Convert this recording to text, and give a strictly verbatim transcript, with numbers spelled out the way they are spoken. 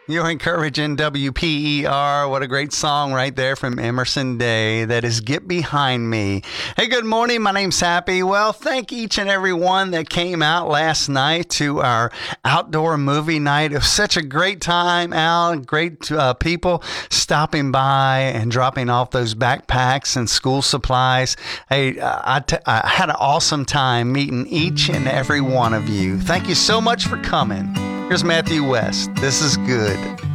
You're encouraging W P E R. What a great song right there from Emerson Day. That is Get Behind Me. Hey, good morning. My name's Happy. Well, thank each and every one that came out last night to our outdoor movie night. It was such a great time out. Great uh, people stopping by and dropping off those backpacks and school supplies. Hey, uh, I, t- I had an awesome time meeting each and every one of you. Thank you so much for coming. Here's Matthew West. This is good.